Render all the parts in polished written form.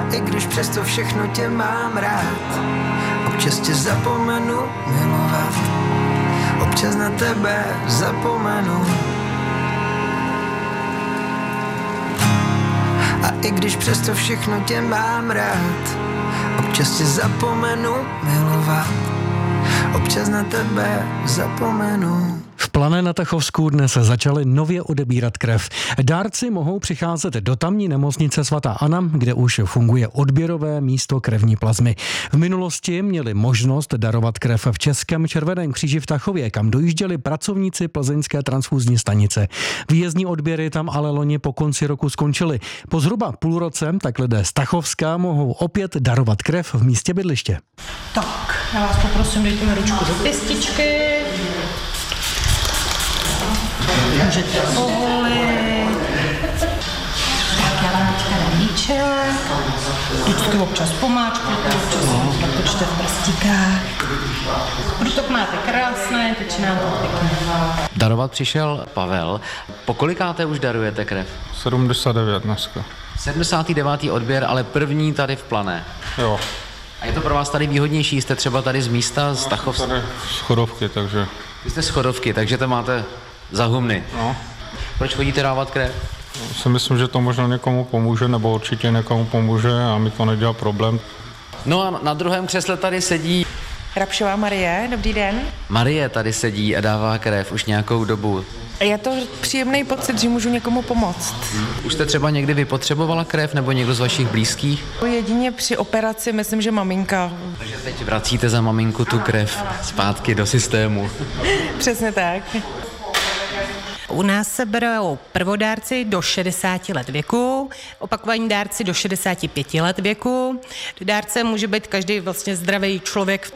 i když přesto všechno tě mám rád, občas tě zapomenu milovat, občas na tebe zapomenu. A i když přesto všechno tě mám rád, občas tě zapomenu milovat, občas na tebe zapomenu. V Plané na Tachovsku dnes začali nově odebírat krev. Dárci mohou přicházet do tamní nemocnice svatá Anna, kde už funguje odběrové místo krevní plazmy. V minulosti měli možnost darovat krev v Českém červeném kříži v Tachově, kam dojížděli pracovníci plzeňské transfuzní stanice. Výjezdní odběry tam ale loni po konci roku skončily. Po zhruba půl roce tak lidé z Tachovska mohou opět darovat krev v místě bydliště. Tak, já vás poprosím, dejte mi ručku do pěstičky. Můžete povolit. Tak já vám teďka dám míček. Vždycky občas pomáčkujete, občas natočte v prstíkách. Průtok máte krásné, teď nám to pěkně. Darovat přišel Pavel. Po kolikáté už darujete krev? 79 dneska. 79. odběr, ale první tady v Plané. Jo. A je to pro vás tady výhodnější? Jste třeba tady z místa, z Tachovska? Tady z Chodovky, takže... Vy jste z Chodovky, takže to máte za humny. No. Proč chodíte dávat krev? Si myslím, že to možná někomu pomůže, nebo určitě někomu pomůže a mi to nedělá problém. No a na druhém křesle tady sedí Hrabšová Marie, dobrý den. Marie, tady sedí a dává krev už nějakou dobu. Je to příjemný pocit, že můžu někomu pomoct. Už jste třeba někdy vypotřebovala krev nebo někdo z vašich blízkých? Jedině při operaci, myslím, že maminka. Takže teď vracíte za maminku tu krev zpátky do systému. Přesně tak. U nás se berou prvodárci do 60 let věku, opakovaní dárci do 65 let věku. Dárce může být každý vlastně zdravý člověk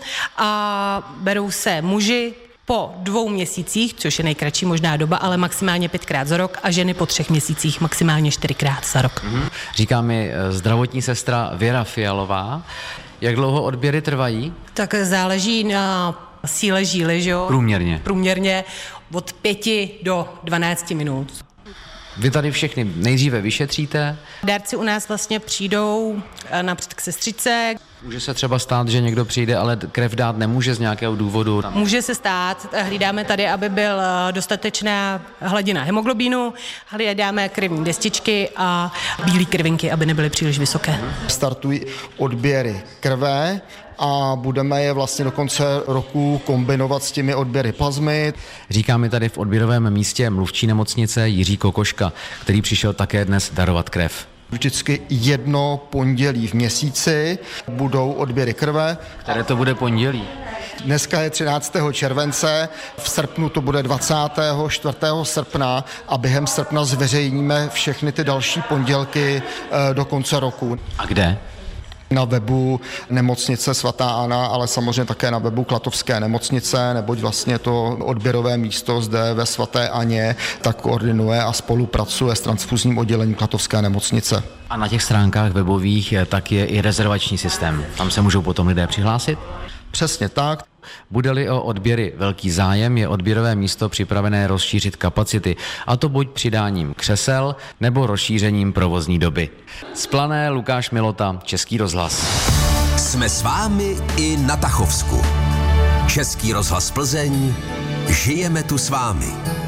a berou se muži po 2 měsících, což je nejkratší možná doba, ale maximálně 5krát za rok a ženy po 3 měsících maximálně 4krát za rok. Říká mi zdravotní sestra Věra Fialová. Jak dlouho odběry trvají? Tak záleží na síle žíly, že jo? Průměrně. Průměrně od 5 do 12 minut. Vy tady všechny nejdříve vyšetříte. Dárci u nás vlastně přijdou například k sestřice. Může se třeba stát, že někdo přijde, ale krev dát nemůže z nějakého důvodu. Může se stát, hlídáme tady, aby byl dostatečná hladina hemoglobínu, hledáme krevní destičky a bílé krvinky, aby nebyly příliš vysoké. Startují odběry krve a budeme je vlastně do konce roku kombinovat s těmi odběry plazmy. Říká mi tady v odběrovém místě mluvčí nemocnice Jiří Kokoška, který přišel také dnes darovat krev. Vždycky jedno pondělí v měsíci budou odběry krve. Které to bude pondělí? Dneska je 13. července, v srpnu to bude 24. srpna a během srpna zveřejníme všechny ty další pondělky do konce roku. A kde? Na webu nemocnice svatá Anna, ale samozřejmě také na webu Klatovské nemocnice, neboť vlastně to odběrové místo zde ve svaté Aně tak koordinuje a spolupracuje s transfuzním oddělením Klatovské nemocnice. A na těch stránkách webových tak je i rezervační systém. Tam se můžou potom lidé přihlásit? Přesně tak. Bude-li o odběry velký zájem, je odběrové místo připravené rozšířit kapacity, a to buď přidáním křesel nebo rozšířením provozní doby. Z Plané Lukáš Milota, Český rozhlas. Jsme s vámi i na Tachovsku. Český rozhlas Plzeň, žijeme tu s vámi.